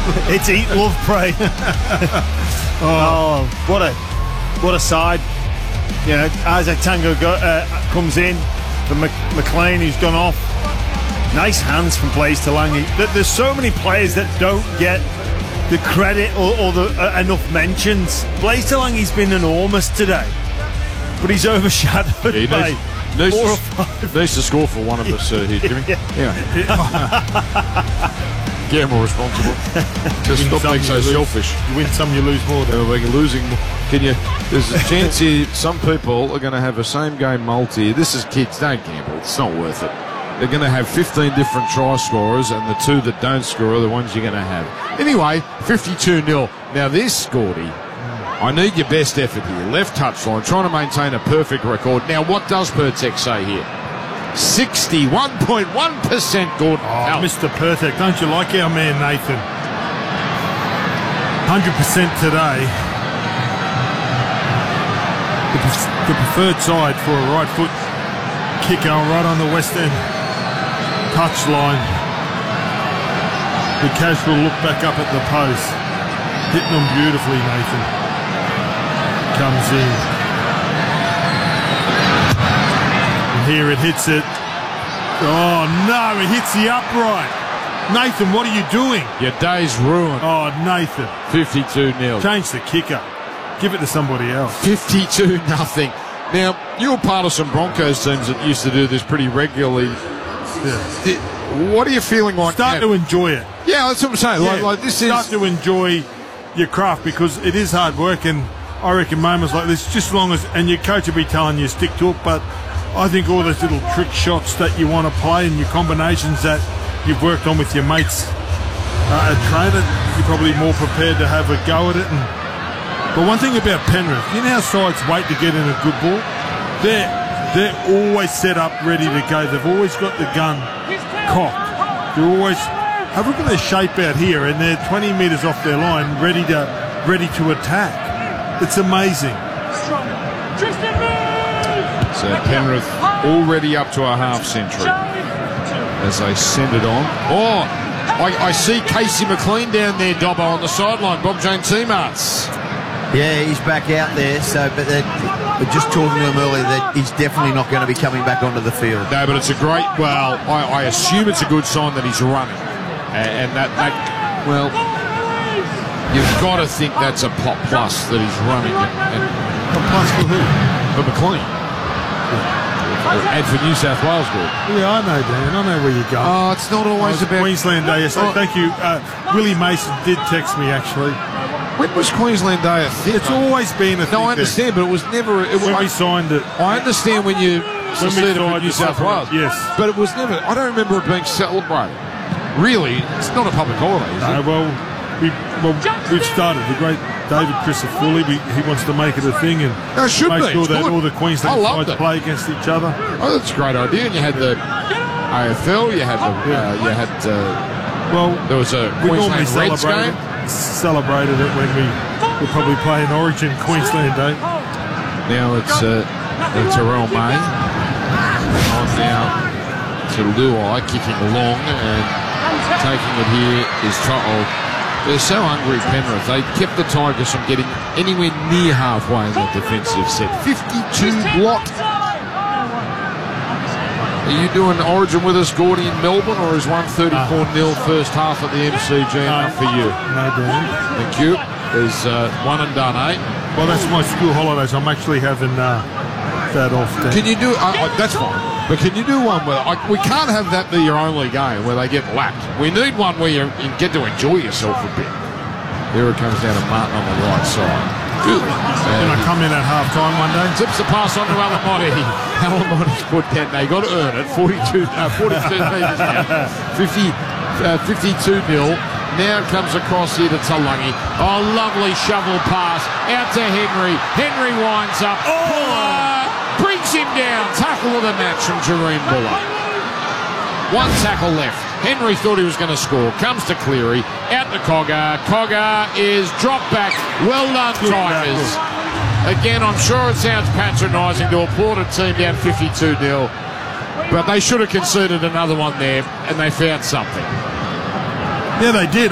It's eat, love, pray. Oh, what a side. You know, Isaac Tango comes in for McLean, who's gone off. Nice hands from Blaise Talangi. There's so many players that don't get the credit or enough mentions. Blaise Talangi's been enormous today, but he's overshadowed by 4 or 5. Needs to score for one of us here, Jimmy. Get more responsible. Just stop being so selfish. You win some, you lose more. We're losing. There's a chance here some people are going to have a same game multi. This is kids, don't gamble. It's not worth it. They're going to have 15 different try scorers, and the 2 that don't score are the ones you're going to have. Anyway, 52-0. Now this, Gordy, I need your best effort here. Left touchline, trying to maintain a perfect record. Now, what does Pertex say here? 61.1%, Gordon. Oh, Mr. Perfect. Don't you like our man, Nathan? 100% today. The preferred side for a right foot kicker right on the west end touchline. The casual look back up at the post. Hitting them beautifully, Nathan. Comes in. And here it hits it. Oh, no, it hits the upright. Nathan, what are you doing? Your day's ruined. Oh, Nathan. 52-0. Change the kicker. Give it to somebody else. 52-0. Now, you were part of some Broncos teams that used to do this pretty regularly. Yeah. What are you feeling like Start now? to enjoy it. Yeah, that's what I'm saying. Yeah. Like this Start to enjoy your craft, because it is hard work, and I reckon moments like this, just as long as, and your coach will be telling you stick to it, but I think all those little trick shots that you want to play and your combinations that you've worked on with your mates at training, you're probably more prepared to have a go at it. But one thing about Penrith, you know how sides wait to get in a good ball? They're always set up, ready to go. They've always got the gun cocked. They're always, have a look at their shape out here, and they're 20 metres off their line, ready to attack. It's amazing. So Penrith already up to a half century as they send it on. Oh, I see Casey McLean down there, Dobbo, on the sideline. Bob Jane Teamarts. Yeah, he's back out there. So, but we're just talking to him earlier that he's definitely not going to be coming back onto the field. No, but it's a great. Well, I assume it's a good sign that he's running, and that well, you've got to think that's a plus that he's running. And A plus for who? for McLean. And for New South Wales, good. Yeah, I know, Dan. I know where you're going. Oh, it's not always about Queensland Day. Yes, thank you. Willie Mason did text me, actually. When was Queensland Day a thing? It's always been a thing. No, I understand, but it was never. When we signed it. I understand when you seceded from signed New the South Wales. Yes. But it was never. I don't remember it being celebrated. Really, it's not a public holiday, is it? Well, we've started. The great David Crisafulli, he wants to make it a thing and No, it should make be. sure It's that good. all the Queensland I loved sides it. play against each other. Oh, that's a great idea. And you had the AFL. You had the. Well, There was a we normally Queensland Reds game. celebrated it when we will probably play in Origin Queensland Day. Now it's Terrell May on now to Luai, kicking long and taking it here is Trottle. They're so hungry, Penrith. They kept the Tigers from getting anywhere near halfway in the defensive set. 52 block. Are you doing Origin with us, Gordy, in Melbourne, or is 134-0 first half at the MCG enough for you? No, Dan. Thank you. There's one and done, eh? Well, that's my school holidays. I'm actually having that off, Dan. Can you do? That's fine. But can you do one where we can't have that be your only game where they get lapped? We need one where you get to enjoy yourself a bit. Here it comes down to Martin on the right side. Good. Can I come in at half-time one day? Zips the pass on to Alamotti. Alamonti's put 10. They got to earn it. 42 metres now. 52-0. Now it comes across here to Talangi. Oh, lovely shovel pass out to Henry. Henry winds up. Buller brings him down. Tackle of the match from Jareen Buller. One tackle left. Henry thought he was going to score. Comes to Cleary. Out to Cogger. Cogger is dropped back. Well done, Tigers. Again, I'm sure it sounds patronising to applaud a team down 52-0. But they should have conceded another one there, and they found something. Yeah, they did.